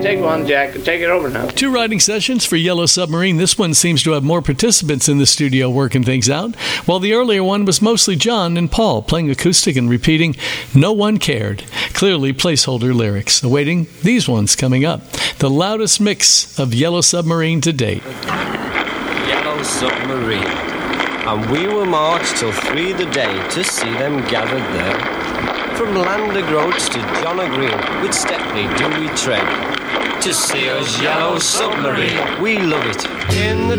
take one, Jack. Take it over now. 2 writing sessions for Yellow Submarine. This one seems to have more participants in the studio working things out, while the earlier one was mostly John and Paul playing acoustic and repeating "No One Cared." Clearly placeholder lyrics. Awaiting these ones coming up. The loudest mix of Yellow Submarine to date. Yellow Submarine. And we will march till 3 the day to see them gathered there. From Lander Groats to John O'Green, with Stepney do we tread. To see us Yellow Submarine, we love it. In the